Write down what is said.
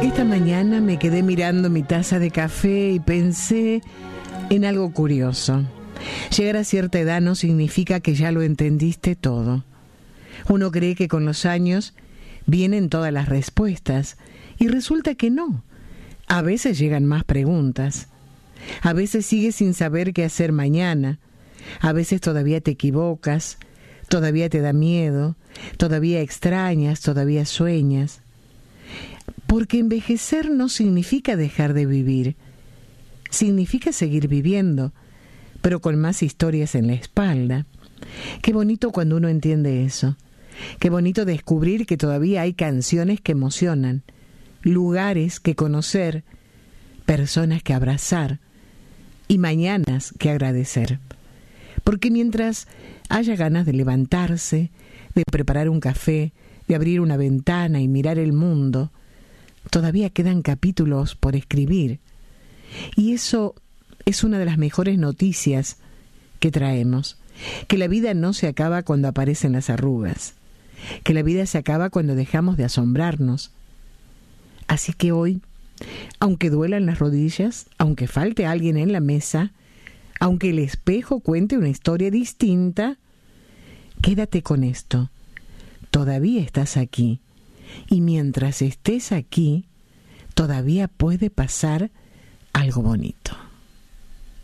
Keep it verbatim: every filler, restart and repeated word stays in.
Esta mañana me quedé mirando mi taza de café y pensé en algo curioso. Llegar a cierta edad no significa que ya lo entendiste todo. Uno cree que con los años vienen todas las respuestas y resulta que no. A veces llegan más preguntas. A veces sigues sin saber qué hacer mañana. A veces todavía te equivocas, todavía te da miedo, todavía extrañas, todavía sueñas. Porque envejecer no significa dejar de vivir. Significa seguir viviendo, pero con más historias en la espalda. Qué bonito cuando uno entiende eso. Qué bonito descubrir que todavía hay canciones que emocionan, lugares que conocer, personas que abrazar y mañanas que agradecer. Porque mientras haya ganas de levantarse, de preparar un café, de abrir una ventana y mirar el mundo, todavía quedan capítulos por escribir. Y eso es una de las mejores noticias que traemos. Que la vida no se acaba cuando aparecen las arrugas. Que la vida se acaba cuando dejamos de asombrarnos. Así que hoy, aunque duelan las rodillas, aunque falte alguien en la mesa, aunque el espejo cuente una historia distinta, quédate con esto. Todavía estás aquí. Y mientras estés aquí, todavía puede pasar algo bonito.